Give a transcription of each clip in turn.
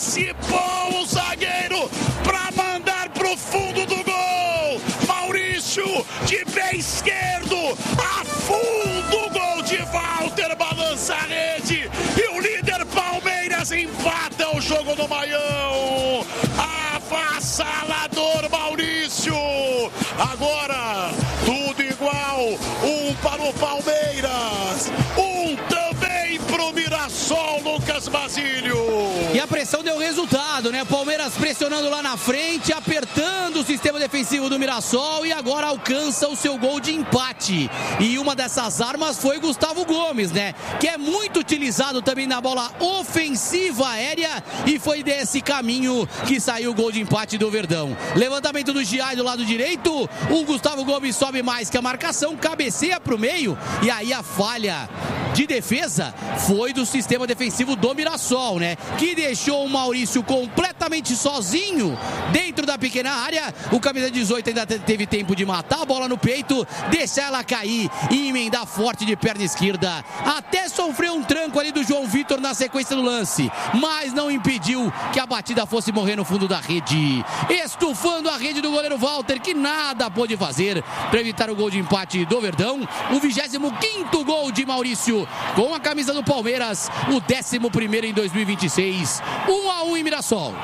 antecipou o zagueiro para mandar pro fundo do gol. Maurício de pé esquerdo, afunda o gol de Walter, balança a rede e o líder Palmeiras empata o jogo no Maião. Avassalador Maurício. Agora tudo igual, um para o Palmeiras, um também pro Mirassol, Lucas Basílio. E a pressão deu resultado, né? Palmeiras pressionando lá na frente, apertando o sistema defensivo do Mirassol e agora alcança o seu gol de empate. E uma dessas armas foi Gustavo Gomes, né? Que é muito utilizado também na bola ofensiva aérea e foi desse caminho que saiu o gol de empate do Verdão. Levantamento do Giai do lado direito, o Gustavo Gomes sobe mais que a marcação, cabeceia pro meio e aí a falha de defesa foi do sistema defensivo do Mirassol, né? Que deixou o Maurício completamente sozinho dentro da pequena área. O camisa 18 ainda teve tempo de matar a bola no peito, deixar ela cair e emendar forte de perna esquerda. Até sofreu um tranco ali do João Vitor na sequência do lance, mas não impediu que a batida fosse morrer no fundo da rede, estufando a rede do goleiro Walter, que nada pôde fazer para evitar o gol de empate do Verdão. O 25º gol de Maurício com a camisa do Palmeiras, o 11º em 2026. 1-1 em Mirassol.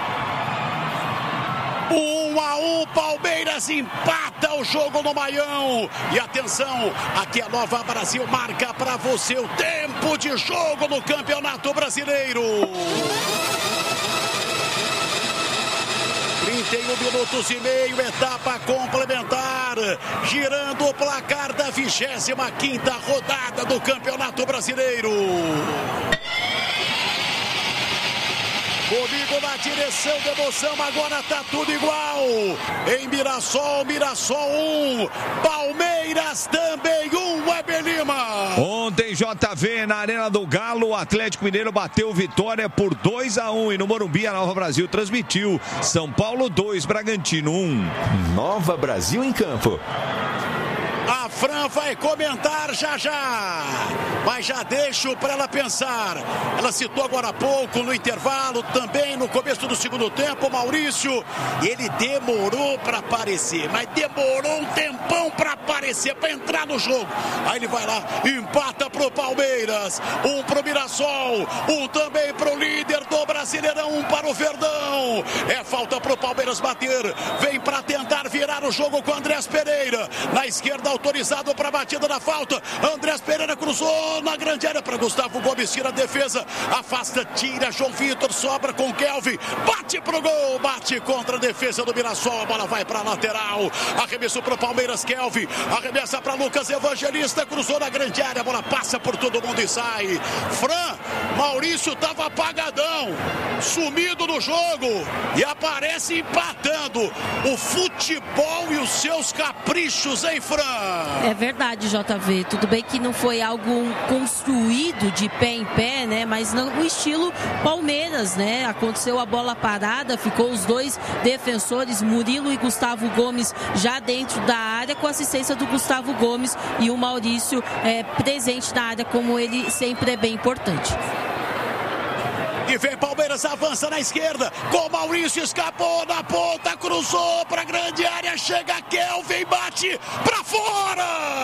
1-1, Palmeiras empata o jogo no Maião. E atenção, aqui a Nova Brasil marca para você o tempo de jogo no Campeonato Brasileiro. 31 minutos e meio, etapa complementar, girando o placar da 25ª rodada do Campeonato Brasileiro. Comigo na direção da emoção, agora tá tudo igual. Em Mirassol, Mirassol 1, Palmeiras também 1, Weber Lima. Ontem, JV, na Arena do Galo, o Atlético Mineiro bateu Vitória por 2-1 e no Morumbi a Nova Brasil transmitiu. São Paulo 2, Bragantino 1. Nova Brasil em campo. A Fran vai comentar já já, mas já deixo para ela pensar. Ela citou agora há pouco no intervalo, também no começo do segundo tempo, Maurício, e ele demorou para aparecer, mas demorou um tempão para aparecer, para entrar no jogo. Aí ele vai lá, empata pro Palmeiras, um pro Mirassol, um também pro líder do Brasileirão, um para o Verdão. É falta pro Palmeiras bater, vem para tentar virar o jogo com Andrés Pereira, na esquerda autorizado para a batida da falta. Andrés Pereira cruzou na grande área para Gustavo Gomes, tira a defesa, afasta, tira João Vitor, sobra com Kelvin, bate pro gol, bate contra a defesa do Mirassol, a bola vai para a lateral, arremesso pro Palmeiras, Kelvin, arremessa para Lucas Evangelista, cruzou na grande área, a bola passa por todo mundo e sai. Fran, Maurício tava apagadão, sumido no jogo e aparece empatando. O futebol e os seus caprichos, hein, Fran? É verdade, JV. Tudo bem que não foi algo construído de pé em pé, né? Mas no estilo Palmeiras, né? Aconteceu a bola parada, ficou os dois defensores, Murilo e Gustavo Gomes, já dentro da área, com assistência do Gustavo Gomes e o Maurício presente na área, como ele sempre é bem importante. E vem Palmeiras, avança na esquerda, com Maurício, escapou na ponta, cruzou para a grande área, chega Kelvin, bate para fora!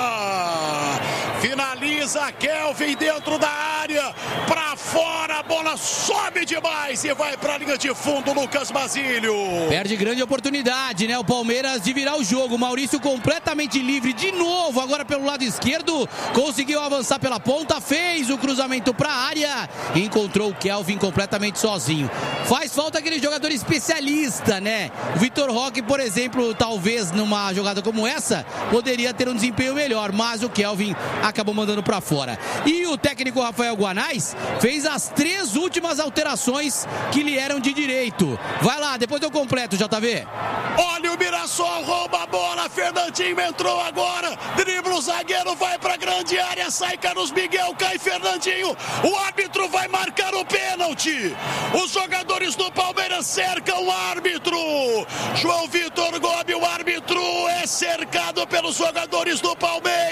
Finaliza Kelvin dentro da área, para fora, a bola sobe demais e vai para a linha de fundo, Lucas Basílio. Perde grande oportunidade, né? O Palmeiras de virar o jogo. Maurício completamente livre de novo, agora pelo lado esquerdo, conseguiu avançar pela ponta, fez o cruzamento para a área, encontrou o Kelvin completamente sozinho. Faz falta aquele jogador especialista, né? O Vitor Roque, por exemplo, talvez numa jogada como essa, poderia ter um desempenho melhor, mas o Kelvin acabou mandando para fora. E o técnico Rafael Guanais fez as 3 últimas alterações que lhe eram de direito. Vai lá, depois eu completo, JV. Olha o Mirassol, rouba a bola, Fernandinho entrou agora, dribla o zagueiro, vai pra grande área, sai Carlos Miguel, cai Fernandinho, o árbitro vai marcar o pênalti. Os jogadores do Palmeiras cercam o árbitro. João Vitor Gomes, o árbitro, é cercado pelos jogadores do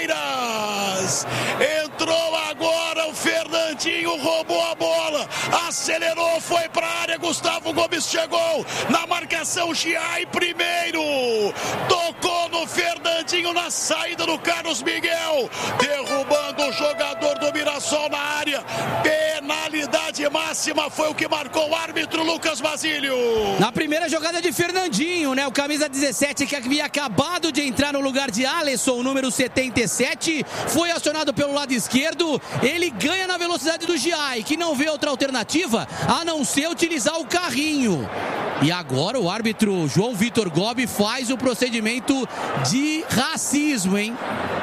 Palmeiras. Entrou agora o Fernandinho, roubou a bola, acelerou, foi pra área, Gustavo Gomes chegou na marcação, Giai primeiro, tocou no Fernandinho na saída do Carlos Miguel, derrubando o jogador do Mirassol na área, penalidade máxima, foi o que marcou o árbitro Lucas Basílio. Na primeira jogada de Fernandinho, né, o camisa 17 que havia acabado de entrar no lugar de Alisson, número 77, foi acionado pelo lado esquerdo, ele ganha na velocidade do Giai, que não vê outra alternativa a não ser utilizar o carrinho. E agora o árbitro João Vitor Gobi faz o procedimento de racismo, hein?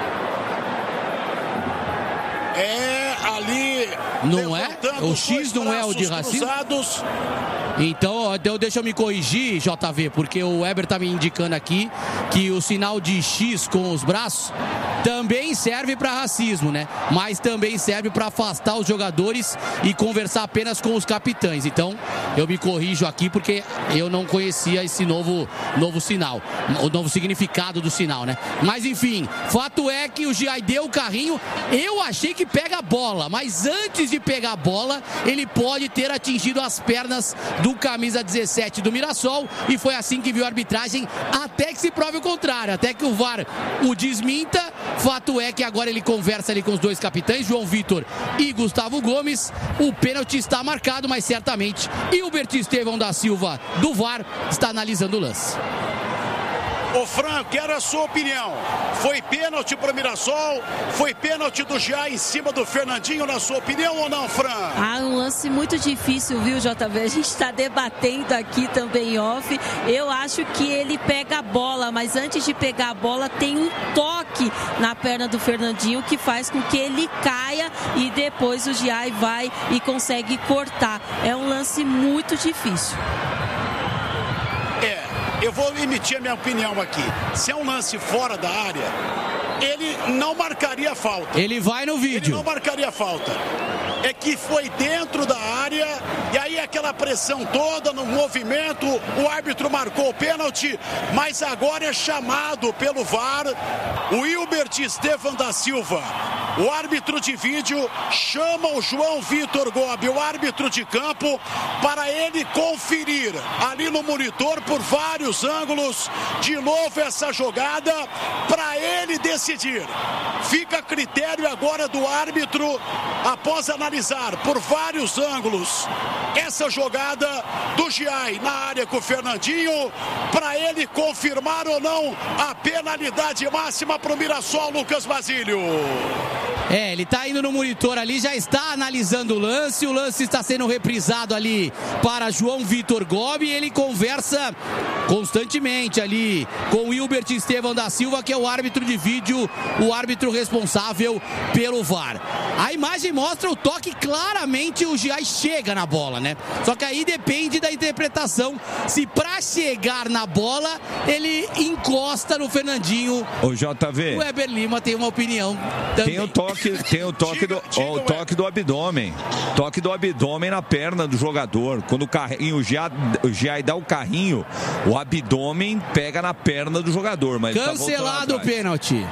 É ali. Não é? O X não é o de racismo? Cruzados. Então, deixa eu me corrigir, JV, porque o Weber tá me indicando aqui que o sinal de X com os braços também serve para racismo, né? Mas também serve para afastar os jogadores e conversar apenas com os capitães. Então, eu me corrijo aqui porque eu não conhecia esse novo sinal, o novo significado do sinal, né? Mas enfim, fato é que o Giai deu o carrinho, eu achei que pega a bola, mas antes de pegar a bola, ele pode ter atingido as pernas do camisa 17 do Mirassol, e foi assim que viu a arbitragem, até que se prove o contrário, até que o VAR o desminta. Fato é que agora ele conversa ali com os dois capitães, João Vitor e Gustavo Gomes. O pênalti está marcado, mas certamente Hilbert Estevão da Silva do VAR está analisando o lance. Ô Fran, quero a sua opinião. Foi pênalti para o Mirassol? Foi pênalti do Giai em cima do Fernandinho, na sua opinião ou não, Fran? Um lance muito difícil, viu, JV? A gente está debatendo aqui também em off. Eu acho que ele pega a bola, mas antes de pegar a bola tem um toque na perna do Fernandinho que faz com que ele caia e depois o Giai vai e consegue cortar. É um lance muito difícil. Eu vou emitir a minha opinião aqui. Se é um lance fora da área, ele não marcaria falta. Ele vai no vídeo. Ele não marcaria falta. É que foi dentro da área, e aí aquela pressão toda no movimento, o árbitro marcou o pênalti, mas agora é chamado pelo VAR o Hilbert Estevão da Silva. O árbitro de vídeo chama o João Vitor Gobi, o árbitro de campo, para ele conferir ali no monitor por vários ângulos de novo essa jogada, para ele decidir. Fica a critério agora do árbitro, após analisar por vários ângulos essa jogada do Giai na área com o Fernandinho, para ele confirmar ou não a penalidade máxima para o Mirassol, Lucas Basílio. Ele tá indo no monitor ali, já está analisando o lance está sendo reprisado ali para João Vitor Gobi, ele conversa constantemente ali com o Hilbert Estevão da Silva, que é o árbitro de vídeo, o árbitro responsável pelo VAR. A imagem mostra o toque, claramente o Giai chega na bola, né? Só que aí depende da interpretação, se pra chegar na bola, ele encosta no Fernandinho. O JV. O Weber Lima tem uma opinião também. Tem o toque do abdômen. Toque do abdômen na perna do jogador. Quando o Giai dá o carrinho, o abdômen pega na perna do jogador. Mas cancelado o pênalti.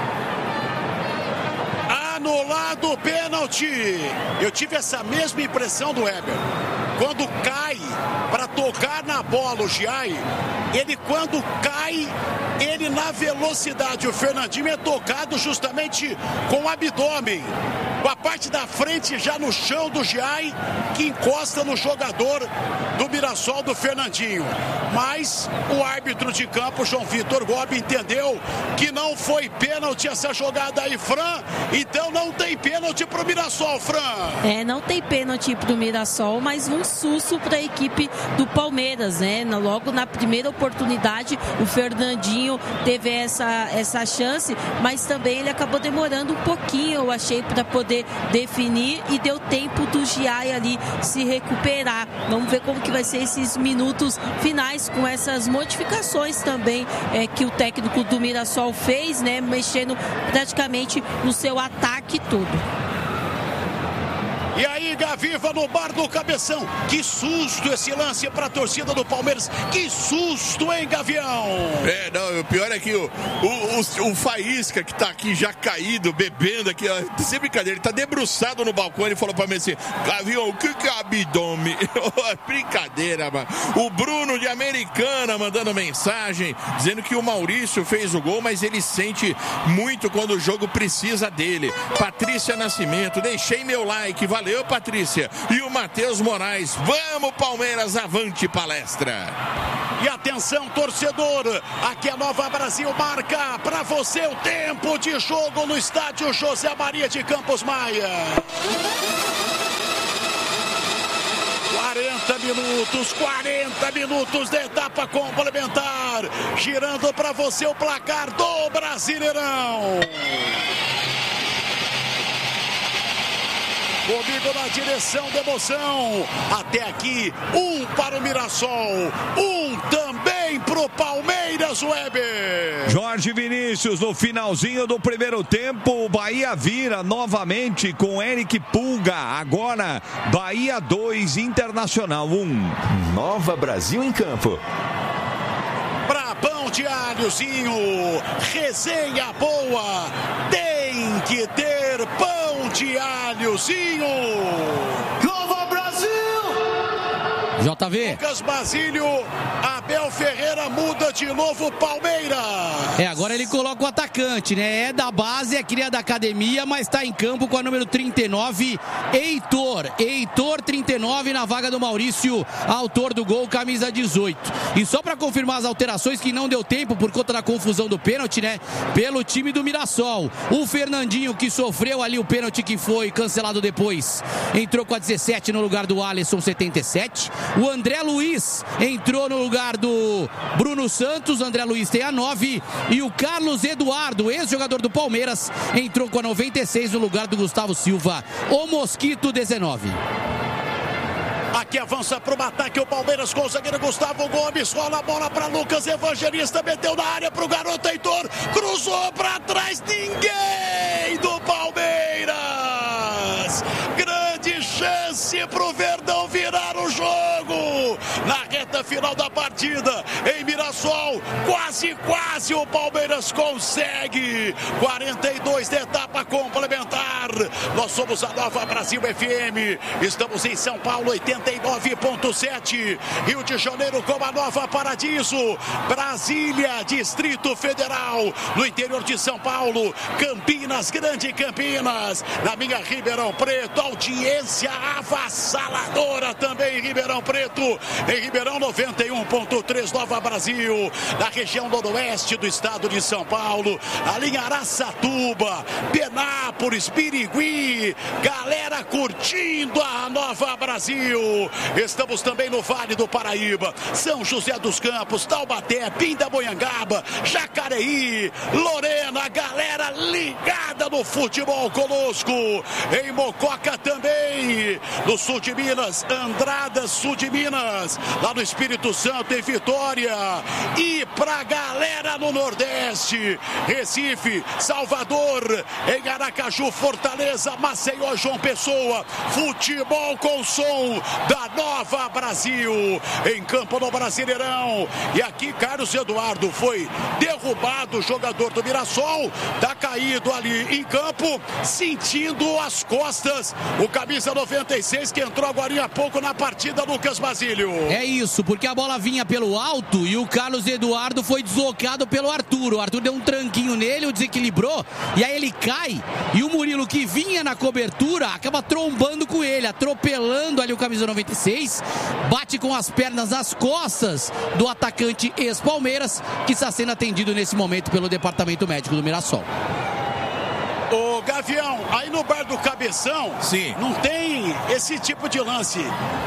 Anulado o pênalti. Eu tive essa mesma impressão do Weber. Quando cai para tocar na bola o Giai, ele quando cai, ele na velocidade, o Fernandinho é tocado justamente com o abdômen, com a parte da frente já no chão do Giai, que encosta no jogador do Mirassol, do Fernandinho. Mas o árbitro de campo, João Vitor Gobi, entendeu que não foi pênalti essa jogada aí, Fran. Então não tem pênalti pro Mirassol, Fran. Não tem pênalti pro Mirassol, mas um susto para a equipe do Palmeiras, né? Logo na primeira oportunidade, o Fernandinho teve essa chance, mas também ele acabou demorando um pouquinho, eu achei, para poder definir, e deu tempo do Giai ali se recuperar. Vamos ver como que vai ser esses minutos finais com essas modificações também que o técnico do Mirassol fez, né? Mexendo praticamente no seu ataque todo. E aí, Siga viva no Bar do Cabeção. Que susto esse lance para a torcida do Palmeiras. Que susto, hein, Gavião? Não, o pior é que o Faísca, que tá aqui já caído, bebendo aqui, ó, sem brincadeira, ele tá debruçado no balcão, ele falou pra mim assim: Gavião, o que é abdômen? Brincadeira, mano. O Bruno de Americana mandando mensagem, dizendo que o Maurício fez o gol, mas ele sente muito quando o jogo precisa dele. Patrícia Nascimento, deixei meu like, valeu, Patrícia. E o Matheus Moraes, vamos Palmeiras, avante palestra. E atenção, torcedor, aqui a Nova Brasil marca para você o tempo de jogo no estádio José Maria de Campos Maia. 40 minutos de etapa complementar, girando para você o placar do Brasileirão. Comigo na direção da emoção. Até aqui, um para o Mirassol, um também pro Palmeiras, Weber. Jorge Vinícius, no finalzinho do primeiro tempo, o Bahia vira novamente com Eric Pulga. Agora, Bahia 2, Internacional 1. Nova Brasil em campo. Pra pão de alhozinho, resenha boa, tem que ter pão de alhozinho. Nova Brasil! JV. Lucas Basílio, Abel Ferreira muda de novo Palmeiras. Agora ele coloca o atacante, né? É da base, é cria da academia, mas tá em campo com a número 39, Heitor. Heitor 39 na vaga do Maurício, autor do gol, camisa 18. E só para confirmar as alterações que não deu tempo por conta da confusão do pênalti, né? Pelo time do Mirassol. O Fernandinho, que sofreu ali o pênalti que foi cancelado depois, entrou com a 17 no lugar do Alisson, 77. O André Luiz entrou no lugar do Bruno Santos. O André Luiz tem a 9. E o Carlos Eduardo, ex-jogador do Palmeiras, entrou com a 96 no lugar do Gustavo Silva. O Mosquito, 19. Aqui avança para o ataque o Palmeiras com o zagueiro Gustavo Gomes. Rola a bola para Lucas Evangelista. Meteu na área para o garoto Heitor. Cruzou para trás. Ninguém do Palmeiras. Grande chance para o Verdão virar o jogo. Na reta final da partida, em Mirassol, quase o Palmeiras consegue. 42 de etapa complementar. Nós somos a Nova Brasil FM. Estamos em São Paulo, 89.7. Rio de Janeiro com a Nova Paradiso. Brasília, Distrito Federal. No interior de São Paulo, Campinas, Grande Campinas. Na minha Ribeirão Preto, audiência avassaladora também em Ribeirão Preto. Em Ribeirão, 91.3 Nova Brasil. Na região noroeste do estado de São Paulo. Ali em Araçatuba, Penápolis, Birigui. Galera curtindo a Nova Brasil. Estamos também no Vale do Paraíba, São José dos Campos, Taubaté, Pindamonhangaba, Jacareí, Lorena. Galera ligada no futebol conosco. Em Mococa também. No sul de Minas, Andradas, sul de Minas. Lá no Espírito Santo, em Vitória. E pra galera no Nordeste, Recife, Salvador, em Aracaju, Fortaleza, Maceió, João Pessoa. Futebol com som da Nova Brasil. Em campo no Brasileirão. E aqui Carlos Eduardo foi derrubado, o jogador do Mirassol. Tá caído ali em campo, sentindo as costas. O camisa 96 que entrou agora há pouco na partida, Lucas Basílio. É isso, porque a bola vinha pelo alto e o Carlos Eduardo foi deslocado pelo Arthur. O Arthur deu um tranquinho nele, o desequilibrou, e aí ele cai. E o Murilo, que vinha na cobertura, acaba trombando com ele, atropelando ali o camisa 96. Bate com as pernas nas costas do atacante ex-Palmeiras, que está sendo atendido nesse momento pelo departamento médico do Mirassol. Ô Gavião, aí no Bar do Cabeção, sim, não tem esse tipo de lance,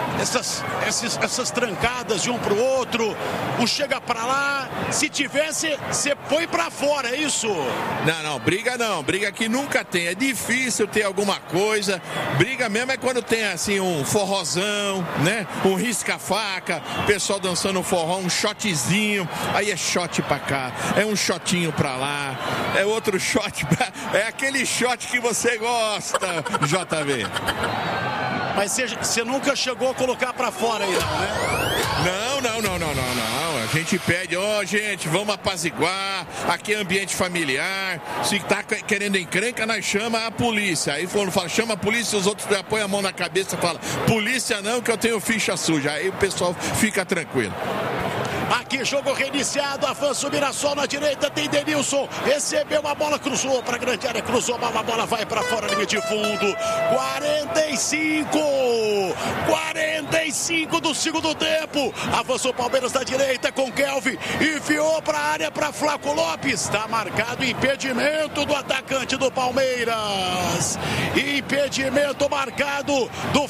essas trancadas de um pro outro, um chega pra lá, se tivesse, você põe pra fora, é isso? Não, briga que nunca tem, é difícil ter alguma coisa, briga mesmo é quando tem assim um forrozão, né, um risca-faca, pessoal dançando um forró, um shotzinho, aí é shot pra cá, é um shotinho pra lá, é outro shot pra... é aquele shot que você gosta, JV. Mas você nunca chegou a colocar pra fora aí, não, né? Não. A gente pede, gente, vamos apaziguar. Aqui é ambiente familiar. Se tá querendo encrenca, nós chama a polícia. Aí quando fala, chama a polícia, os outros põem a mão na cabeça e falam, polícia não, que eu tenho ficha suja. Aí o pessoal fica tranquilo. Aqui, jogo reiniciado, avança o Mirassol na direita, tem Denilson, recebeu a bola, cruzou para a grande área, cruzou, a bola vai para fora, limite de fundo, 45 do segundo tempo, avançou o Palmeiras na direita com Kelvin, enfiou para a área para Flaco Lopes, está marcado impedimento do atacante do Palmeiras, impedimento marcado do